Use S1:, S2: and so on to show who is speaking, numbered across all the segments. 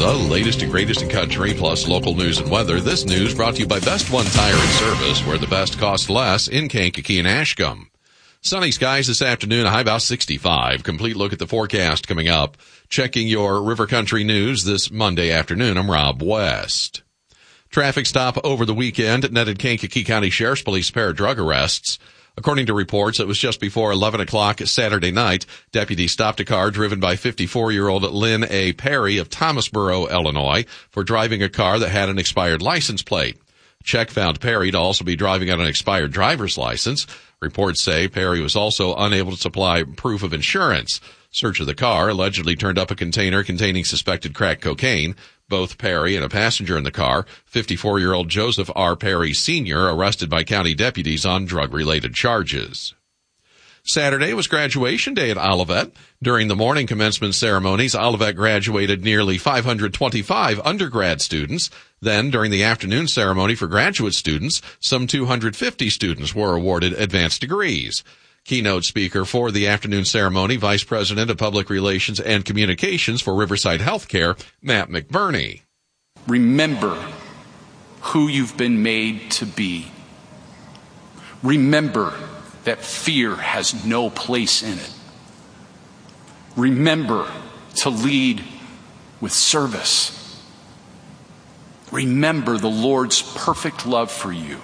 S1: The latest and greatest in country, plus local news and weather. This news brought to you by Best One Tire and Service, where the best costs less in Kankakee and Ashcombe. Sunny skies this afternoon, a high about 65. Complete look at the forecast coming up. Checking your River Country news this Monday afternoon, I'm Rob West. Traffic stop over the weekend netted Kankakee County Sheriff's Police a pair of drug arrests. According to reports, it was just before 11 o'clock Saturday night. Deputies stopped a car driven by 54-year-old Lynn A. Perry of Thomasboro, Illinois, for driving a car that had an expired license plate. Check found Perry to also be driving on an expired driver's license. Reports say Perry was also unable to supply proof of insurance. Search of the car allegedly turned up a container containing suspected crack cocaine. Both Perry and a passenger in the car, 54-year-old Joseph R. Perry Sr., arrested by county deputies on drug-related charges. Saturday was graduation day at Olivet. During the morning commencement ceremonies, Olivet graduated nearly 525 undergrad students. Then, during the afternoon ceremony for graduate students, some 250 students were awarded advanced degrees. Keynote speaker for the afternoon ceremony, Vice President of Public Relations and Communications for Riverside Healthcare, Matt McBurney.
S2: Remember who you've been made to be. Remember that fear has no place in it. Remember to lead with service. Remember the Lord's perfect love for you.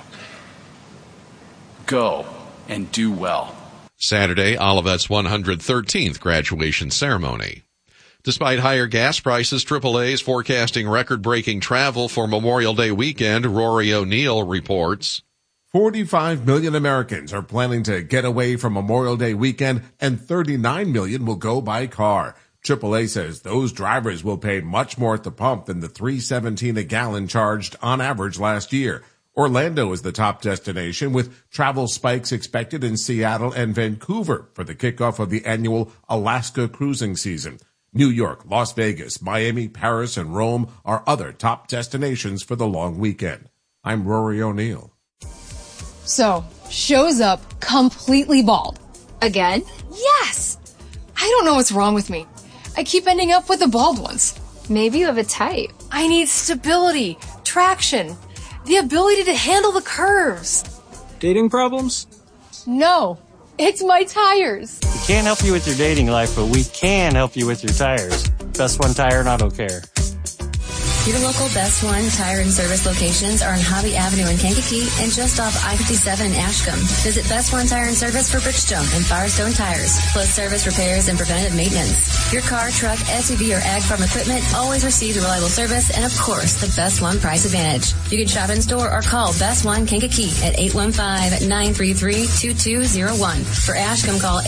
S2: Go and do well.
S1: Saturday, Olivet's 113th graduation ceremony. Despite higher gas prices, AAA is forecasting record-breaking travel for Memorial Day weekend. Rory O'Neill reports.
S3: 45 million Americans are planning to get away for Memorial Day weekend, and 39 million will go by car. AAA says those drivers will pay much more at the pump than the $3.17 a gallon charged on average last year. Orlando is the top destination, with travel spikes expected in Seattle and Vancouver for the kickoff of the annual Alaska cruising season. New York, Las Vegas, Miami, Paris, and Rome are other top destinations for the long weekend. I'm Rory O'Neill.
S4: So, shows up completely bald.
S5: Again?
S4: Yes! I don't know what's wrong with me. I keep ending up with the bald ones.
S5: Maybe you have a type.
S4: I need stability, traction, the ability to handle the curves.
S6: Dating problems?
S4: No, it's my tires.
S6: We can't help you with your dating life, but we can help you with your tires. Best One Tire and Auto Care.
S7: Your local Best One Tire and Service locations are on Hobby Avenue in Kankakee and just off I-57 in Ashcombe. Visit Best One Tire and Service for Bridgestone and Firestone tires, plus service repairs and preventative maintenance. Your car, truck, SUV, or ag farm equipment always receives a reliable service and, of course, the Best One price advantage. You can shop in store or call Best One Kankakee at 815-933-2201. For Ashcombe, call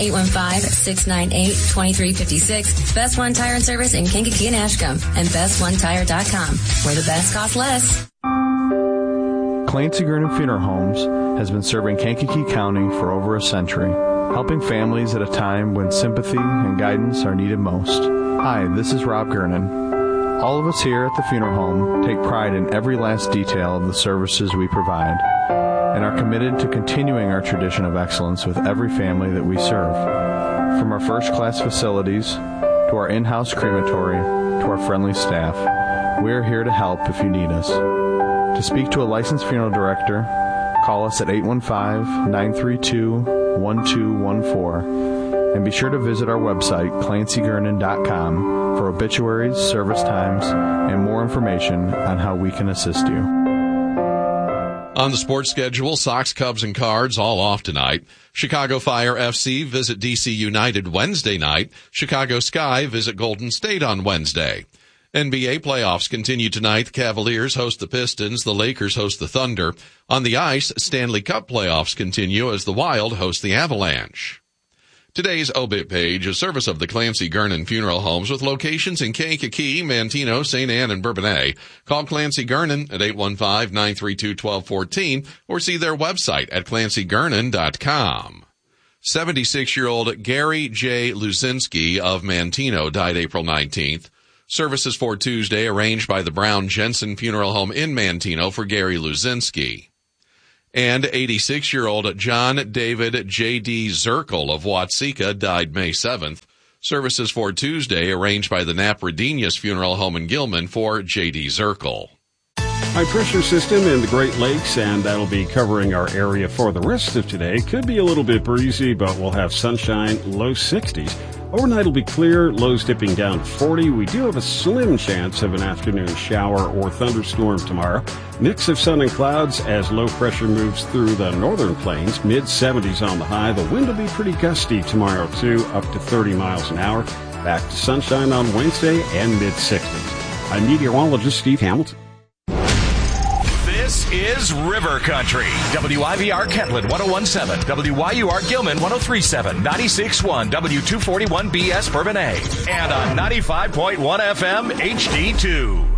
S7: 815-698-2356. Best One Tire and Service in Kankakee and Ashcombe, and BestOneTire.com, where the best costs less.
S8: Clancy Gurnan Funeral Homes has been serving Kankakee County for over a century, helping families at a time when sympathy and guidance are needed most. Hi, this is Rob Gurnan. All of us here at the funeral home take pride in every last detail of the services we provide and are committed to continuing our tradition of excellence with every family that we serve. From our first-class facilities to our in-house crematory to our friendly staff, we're here to help if you need us. To speak to a licensed funeral director, call us at 815-932-1214. And be sure to visit our website, ClancyGurnan.com, for obituaries, service times, and more information on how we can assist you.
S1: On the sports schedule, Sox, Cubs, and Cards all off tonight. Chicago Fire FC visit DC United Wednesday night. Chicago Sky visit Golden State on Wednesday. NBA playoffs continue tonight. The Cavaliers host the Pistons. The Lakers host the Thunder. On the ice, Stanley Cup playoffs continue as the Wild host the Avalanche. Today's obit page, a service of the Clancy Gurnan Funeral Homes with locations in Kankakee, Manteno, St. Anne, and Bourbonnais. Call Clancy Gurnan at 815-932-1214 or see their website at ClancyGurnan.com. 76-year-old Gary J. Luzinski of Manteno died April 19th. Services for Tuesday arranged by the Brown Jensen Funeral Home in Manteno for Gary Luzinski. And 86-year-old John David J.D. Zirkle of Watseka died May 7th. Services for Tuesday arranged by the Napradenius Funeral Home in Gilman for J.D. Zirkle.
S9: High pressure system in the Great Lakes, and that'll be covering our area for the rest of today. Could be a little bit breezy, but we'll have sunshine, low 60s. Overnight will be clear, lows dipping down to 40. We do have a slim chance of an afternoon shower or thunderstorm tomorrow. Mix of sun and clouds as low pressure moves through the northern plains. Mid-70s on the high. The wind will be pretty gusty tomorrow, too, up to 30 miles an hour. Back to sunshine on Wednesday and mid-60s. I'm meteorologist Steve Hamilton.
S10: This is River Country. WIVR Kentland 101.7, WYUR Gilman 103.7, 96.1, W241BS Bourbonnais, and on 95.1 FM HD2.